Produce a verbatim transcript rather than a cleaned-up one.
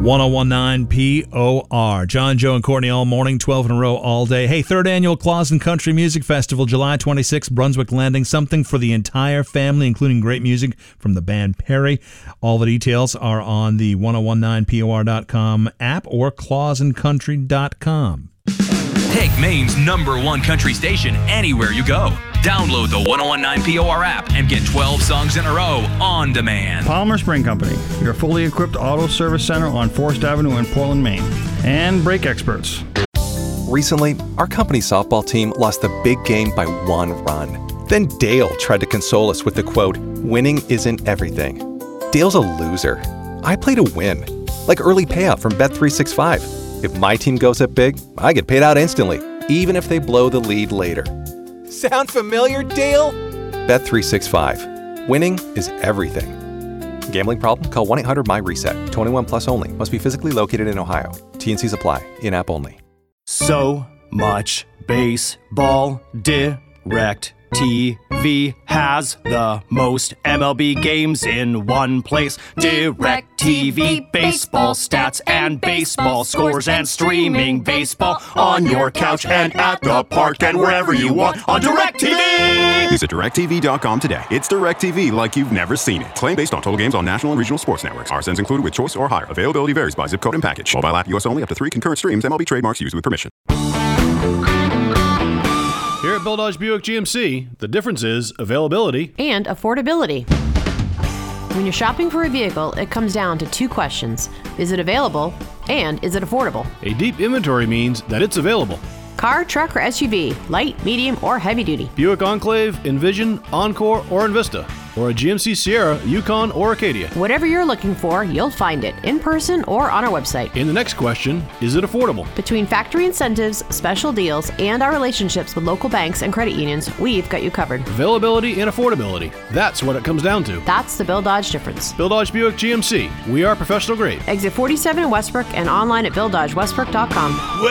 ten nineteen P O R. John, Joe, and Courtney all morning, twelve in a row all day. Hey, third annual Clausen Country Music Festival, July twenty-sixth, Brunswick Landing. Something for the entire family, including great music from the band Perry. All the details are on the ten nineteen P O R dot com app or clausen country dot com. Take Maine's number one country station anywhere you go. Download the ten nineteen P O R app and get twelve songs in a row on demand. Palmer Spring Company, your fully equipped auto service center on Forest Avenue in Portland, Maine. And brake experts. Recently, our company softball team lost the big game by one run. Then Dale tried to console us with the quote, "Winning isn't everything." Dale's a loser. I play to win, like early payout from Bet three sixty-five. If my team goes up big, I get paid out instantly, even if they blow the lead later. Sound familiar, Dale? Bet three sixty-five. Winning is everything. Gambling problem? Call one eight hundred M Y reset. twenty-one plus only. Must be physically located in Ohio. T and Cs apply. In-app only. So much baseball. Direct T V has the most M L B games in one place. Direct T V, baseball stats and baseball scores and streaming baseball on your couch and at the park and wherever you want on DirecTV. Visit direct T V dot com today. It's DirecTV like you've never seen it. Claim based on total games on national and regional sports networks. R S Ns included with choice or higher. Availability varies by zip code and package. Mobile app U S only. Up to three concurrent streams. M L B trademarks used with permission. Here at Bill Dodge Buick G M C, the difference is availability and affordability. When you're shopping for a vehicle, it comes down to two questions. Is it available and is it affordable? A deep inventory means that it's available. Car, truck, or S U V, light, medium, or heavy duty. Buick Enclave, Envision, Encore, or Envista. Or a G M C Sierra, Yukon, or Acadia. Whatever you're looking for, you'll find it in person or on our website. In the next question, is it affordable? Between factory incentives, special deals, and our relationships with local banks and credit unions, we've got you covered. Availability and affordability. That's what it comes down to. That's the Bill Dodge difference. Bill Dodge Buick G M C. We are professional grade. Exit forty-seven in Westbrook and online at bill dodge westbrook dot com.